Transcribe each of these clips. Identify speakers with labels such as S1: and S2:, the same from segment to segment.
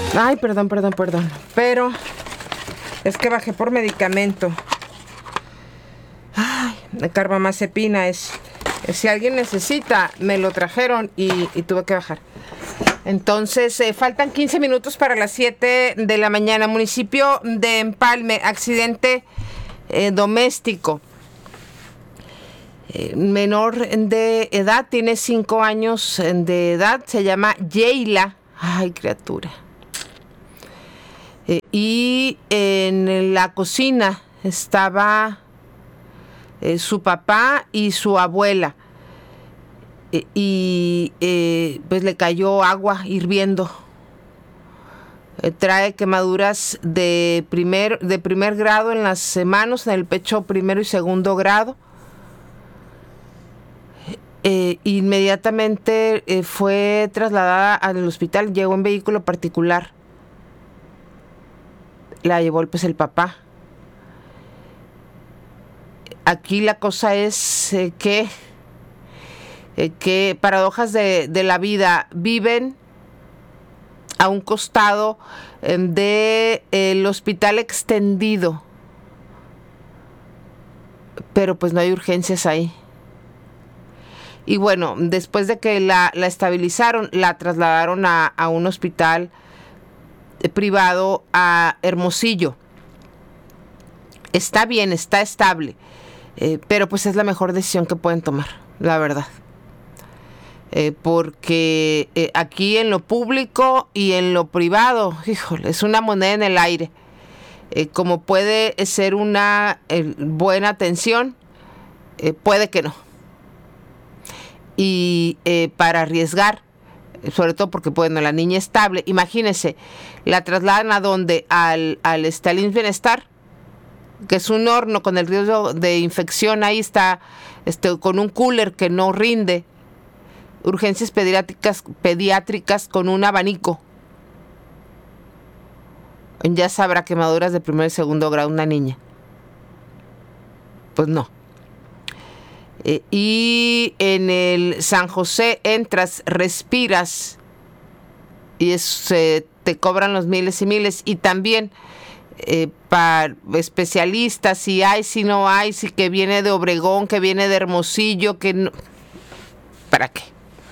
S1: Ay, perdón. Pero es que bajé por medicamento. Ay, carbamazepina es. Si alguien necesita, me lo trajeron y tuve que bajar. Entonces, faltan 15 minutos para las 7 de la mañana. Municipio de Empalme, accidente doméstico. Menor de edad, tiene 5 años de edad, se llama Yeila. Ay, criatura. Y en la cocina estaba su papá y su abuela. Pues le cayó agua hirviendo. Trae quemaduras de primer grado en las manos, en el pecho primero y segundo grado. Inmediatamente fue trasladada al hospital, llegó en vehículo particular. La llevó pues el papá. Aquí la cosa es que paradojas de la vida, viven a un costado del hospital extendido, pero pues no hay urgencias ahí. Y bueno, después de que la estabilizaron, la trasladaron a un hospital privado a Hermosillo. Está bien, está estable, pero pues es la mejor decisión que pueden tomar, la verdad. Porque aquí en lo público y en lo privado, híjole, es una moneda en el aire. Como puede ser una buena atención, puede que no. Y para arriesgar, sobre todo porque, bueno, la niña estable, imagínense, la trasladan a donde, al Stalin Bienestar, que es un horno con el riesgo de infección, ahí está, con un cooler que no rinde, urgencias pediátricas con un abanico. Ya sabrá, quemaduras de primer y segundo grado una niña. Pues no. Y en el San José entras, respiras y te cobran los miles y miles. Y también para especialistas, si hay, si no hay, si que viene de Obregón, que viene de Hermosillo, que no. ¿Para qué?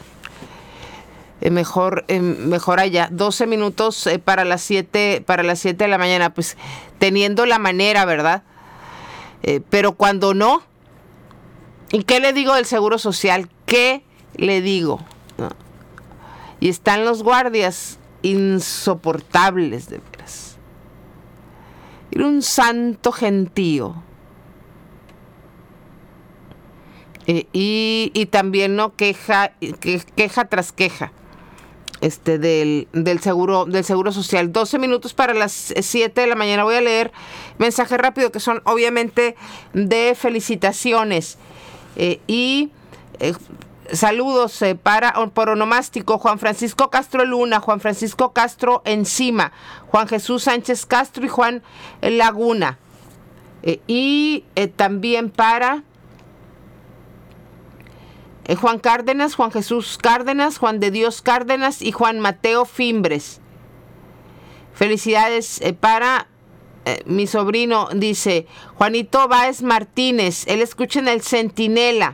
S1: Mejor allá. 12 minutos para las 7 de la mañana, pues teniendo la manera, ¿verdad? Pero cuando no, ¿y qué le digo del Seguro Social? ¿Qué le digo? ¿No? Y están los guardias insoportables, de veras. Era un santo gentío. Y también no queja tras queja del seguro social. 12 minutos para las 7 de la mañana. Voy a leer mensajes rápido que son obviamente de felicitaciones. Saludos por onomástico: Juan Francisco Castro Luna, Juan Francisco Castro Encima, Juan Jesús Sánchez Castro y Juan Laguna. También para Juan Cárdenas, Juan Jesús Cárdenas, Juan de Dios Cárdenas y Juan Mateo Fimbres. Felicidades para mi sobrino, dice Juanito Báez Martínez. Él escucha en el Centinela.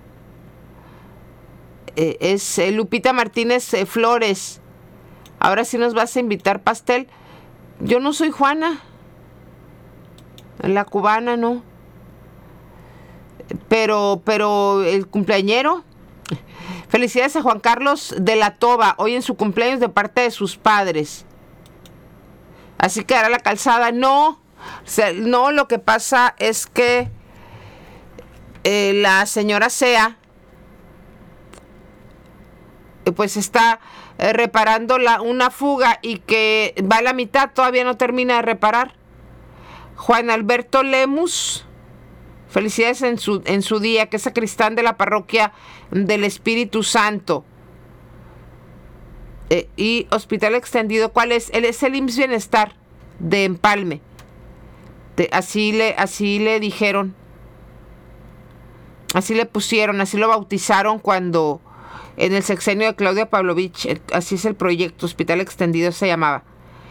S1: Es Lupita Martínez Flores. Ahora sí nos vas a invitar pastel. Yo no soy Juana, la cubana, no. Pero el cumpleañero. Felicidades a Juan Carlos de la Toba, hoy en su cumpleaños de parte de sus padres. Así que hará la calzada. No, no, lo que pasa es que la señora Sea pues está reparando una fuga y que va a la mitad, todavía no termina de reparar. Juan Alberto Lemus, felicidades en su día, que es sacristán de la parroquia del Espíritu Santo. Y hospital extendido, ¿cuál es? Él es el IMSS Bienestar de Empalme. Así le dijeron, así le pusieron, así lo bautizaron cuando en el sexenio de Claudia Pavlovich, así es el proyecto, hospital extendido se llamaba.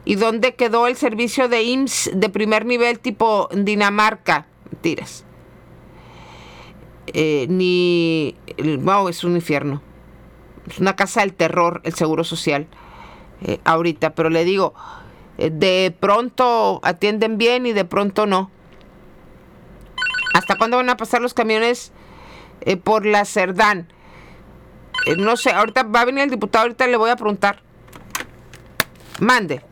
S1: ¿Y dónde quedó el servicio de IMSS de primer nivel tipo Dinamarca? Mentiras. Wow, es un infierno. Es una casa del terror el Seguro Social ahorita. Pero le digo, de pronto atienden bien y de pronto no. ¿Hasta cuándo van a pasar los camiones por la Cerdán? No sé, ahorita va a venir el diputado, ahorita le voy a preguntar. Mande.